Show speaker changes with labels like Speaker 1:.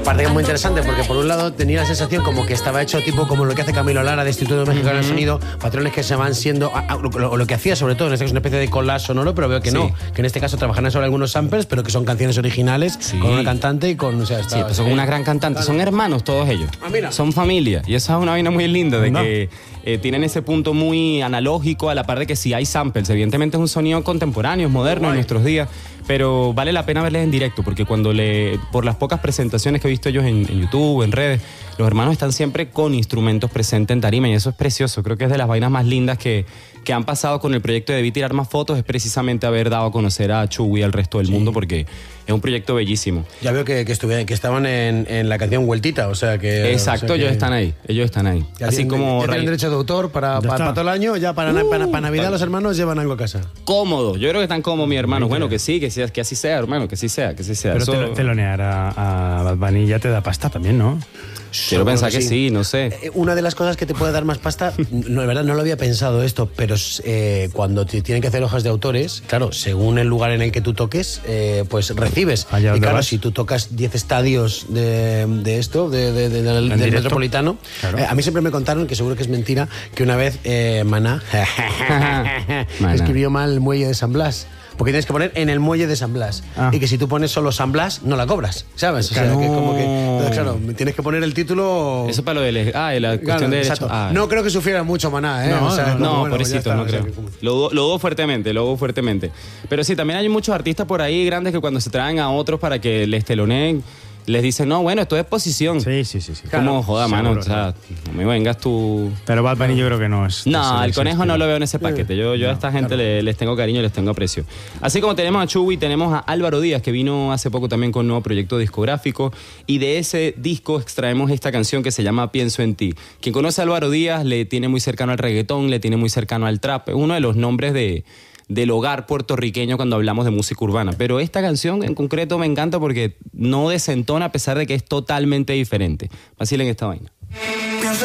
Speaker 1: Aparte que es muy interesante porque por un lado tenía la sensación como que estaba hecho tipo como lo que hace Camilo Lara de Instituto Mexicano del Sonido, patrones que se van siendo, lo que hacía sobre todo, en este caso es una especie de collage sonoro, pero veo que no, que en este caso trabajan sobre algunos samples, pero que son canciones originales, con una cantante y con... O sea, está,
Speaker 2: son una gran cantante, son hermanos todos ellos, son familia, y esa es una vaina muy linda de que tienen ese punto muy analógico, a la par de que sí hay samples, evidentemente es un sonido contemporáneo, moderno en nuestros días, pero vale la pena verles en directo, porque por las pocas presentaciones que he visto ellos en YouTube, en redes, los hermanos están siempre con instrumentos presentes en tarima, y eso es precioso. Creo que es de las vainas más lindas que han pasado con el proyecto de Debí Tirar Más Fotos, es precisamente haber dado a conocer a Chuy al resto del mundo, porque es un proyecto bellísimo.
Speaker 1: Ya veo que estaban en la canción Vueltita, o sea que...
Speaker 2: Exacto, ellos están ahí. Así como...
Speaker 1: Ya tienen derecho de autor para todo el año, ya para Navidad los hermanos llevan algo a casa.
Speaker 2: Cómodo, yo creo que están cómodos mis hermanos. Bueno, que sí, que así sea, hermano, que sí sea.
Speaker 3: Pero eso... telonear a Bad Bunny ya te da pasta también, ¿no?
Speaker 2: Quiero pensar que sí, no sé.
Speaker 1: Una de las cosas que te puede dar más pasta, no, de verdad no lo había pensado esto, pero cuando te tienen que hacer hojas de autores, claro, según el lugar en el que tú toques, pues recibes. Y claro, si tú tocas 10 estadios del Metropolitano, a mí siempre me contaron, que seguro que es mentira, que una vez Maná escribió mal el muelle de San Blas. Porque tienes que poner en el muelle de San Blas. Y que si tú pones solo San Blas, no la cobras, ¿sabes? O sea, que como que... Entonces, claro, tienes que poner el título...
Speaker 2: Eso para lo de... la cuestión de derecho.
Speaker 1: No creo que sufriera mucho Maná, ¿eh?
Speaker 2: Pobrecito, no creo. Lo dudo fuertemente. Pero sí, también hay muchos artistas por ahí grandes que cuando se traen a otros para que les teloneen, les dicen, no, bueno, esto es exposición.
Speaker 3: Sí.
Speaker 2: Como, joda, mano, o sea, no me vengas tú...
Speaker 3: Pero Bad Bunny yo creo que no es...
Speaker 2: No, el conejo no lo veo en ese paquete. Yo a esta gente les tengo cariño, les tengo aprecio. Así como tenemos a Chuy, tenemos a Álvaro Díaz, que vino hace poco también con un nuevo proyecto discográfico, y de ese disco extraemos esta canción que se llama Pienso en ti. Quien conoce a Álvaro Díaz le tiene muy cercano al reggaetón, le tiene muy cercano al trap. Es uno de los nombres del hogar puertorriqueño cuando hablamos de música urbana. Pero esta canción en concreto me encanta porque no desentona a pesar de que es totalmente diferente. Vacilen esta vaina.